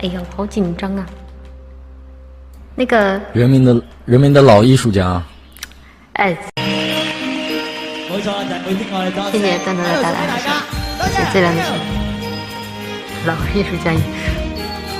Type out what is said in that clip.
哎呦，好紧张啊！那个人民的老艺术家。 哎， 冇錯，就係每天我哋多謝。 谢谢段段的带来，谢谢这两句老艺术家。